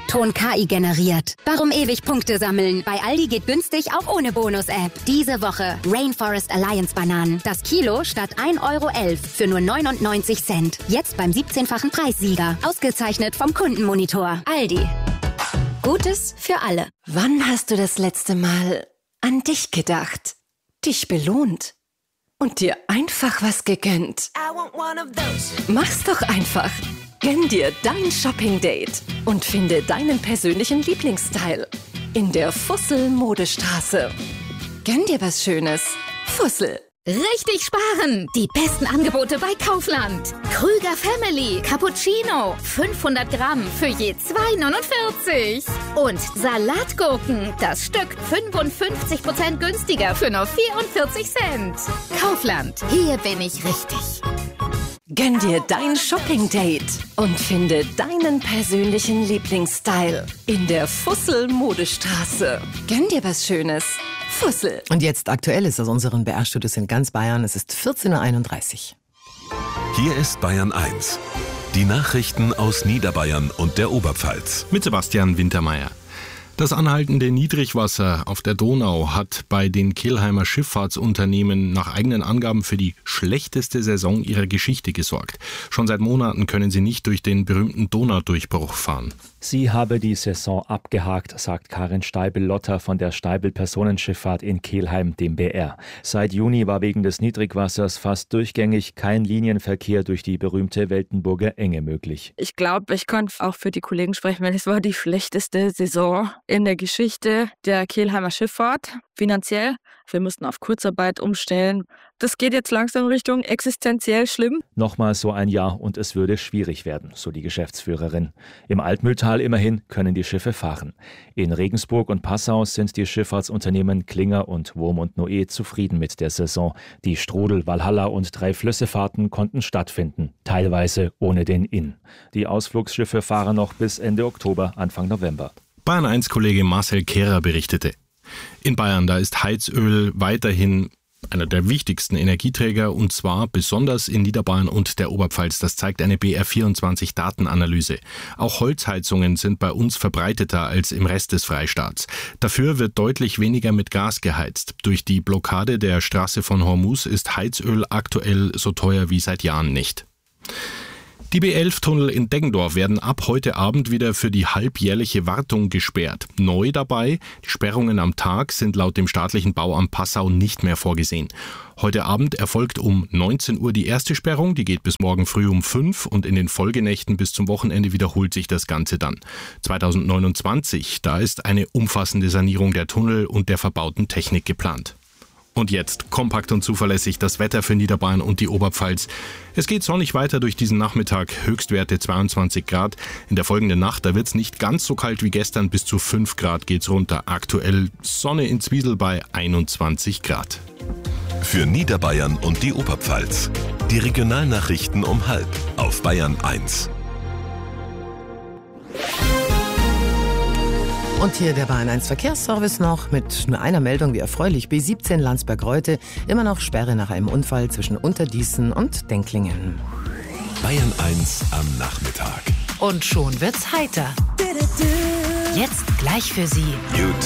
Ton KI generiert. Warum ewig Punkte sammeln? Bei Aldi geht günstig auch ohne Bonus-App. Diese Woche Rainforest Alliance Bananen. Das Kilo statt 1,11 € für nur 99 Cent. Jetzt beim 17-fachen Preissieger. Ausgezeichnet vom Kundenmonitor. Aldi. Gutes für alle. Wann hast du das letzte Mal an dich gedacht? Dich belohnt? Und dir einfach was gegönnt? Mach's doch einfach. Gönn dir dein Shopping-Date und finde deinen persönlichen Lieblingsstyle in der Fussel-Modestraße. Gönn dir was Schönes. Fussel. Richtig sparen! Die besten Angebote bei Kaufland. Krüger Family Cappuccino 500 Gramm für je 2,49. Und Salatgurken, das Stück 55% günstiger für nur 44 Cent. Kaufland, hier bin ich richtig. Gönn dir dein Shopping-Date und finde deinen persönlichen Lieblingsstyle in der Fussel-Modestraße. Gönn dir was Schönes. Fussel. Und jetzt Aktuelles aus unseren BR-Studios in ganz Bayern. Es ist 14:31 Uhr. Hier ist Bayern 1. Die Nachrichten aus Niederbayern und der Oberpfalz. Mit Sebastian Wintermeyer. Das anhaltende Niedrigwasser auf der Donau hat bei den Kelheimer Schifffahrtsunternehmen nach eigenen Angaben für die schlechteste Saison ihrer Geschichte gesorgt. Schon seit Monaten können sie nicht durch den berühmten Donaudurchbruch fahren. Sie habe die Saison abgehakt, sagt Karin Steibel-Lotter von der Steibel Personenschifffahrt in Kelheim, dem BR. Seit Juni war wegen des Niedrigwassers fast durchgängig kein Linienverkehr durch die berühmte Weltenburger Enge möglich. Ich glaube, ich konnte auch für die Kollegen sprechen, weil es war die schlechteste Saison in der Geschichte der Kelheimer Schifffahrt, finanziell. Wir mussten auf Kurzarbeit umstellen. Das geht jetzt langsam Richtung existenziell schlimm. Nochmal so ein Jahr und es würde schwierig werden, so die Geschäftsführerin. Im Altmühltal immerhin können die Schiffe fahren. In Regensburg und Passau sind die Schifffahrtsunternehmen Klinger und Wurm und Noé zufrieden mit der Saison. Die Strodel, Walhalla und Drei-Flösse-Fahrten konnten stattfinden, teilweise ohne den Inn. Die Ausflugsschiffe fahren noch bis Ende Oktober, Anfang November. Bayern 1-Kollege Marcel Kehrer berichtete. In Bayern, da ist Heizöl weiterhin einer der wichtigsten Energieträger und zwar besonders in Niederbayern und der Oberpfalz. Das zeigt eine BR24-Datenanalyse. Auch Holzheizungen sind bei uns verbreiteter als im Rest des Freistaats. Dafür wird deutlich weniger mit Gas geheizt. Durch die Blockade der Straße von Hormuz ist Heizöl aktuell so teuer wie seit Jahren nicht. Die B11-Tunnel in Deggendorf werden ab heute Abend wieder für die halbjährliche Wartung gesperrt. Neu dabei, die Sperrungen am Tag sind laut dem staatlichen Bauamt Passau nicht mehr vorgesehen. Heute Abend erfolgt um 19 Uhr die erste Sperrung, die geht bis morgen früh um 5 und in den Folgenächten bis zum Wochenende wiederholt sich das Ganze dann. 2029, da ist eine umfassende Sanierung der Tunnel und der verbauten Technik geplant. Und jetzt kompakt und zuverlässig das Wetter für Niederbayern und die Oberpfalz. Es geht sonnig weiter durch diesen Nachmittag, Höchstwerte 22 Grad. In der folgenden Nacht, da wird es nicht ganz so kalt wie gestern, bis zu 5 Grad geht's runter. Aktuell Sonne in Zwiesel bei 21 Grad. Für Niederbayern und die Oberpfalz. Die Regionalnachrichten um 12:30 auf Bayern 1. Und hier der Bayern 1 Verkehrsservice noch mit nur einer Meldung, wie erfreulich. B17 Landsberg-Reutte, immer noch Sperre nach einem Unfall zwischen Unterdießen und Denklingen. Bayern 1 am Nachmittag. Und schon wird's heiter. Jetzt gleich für Sie. U2.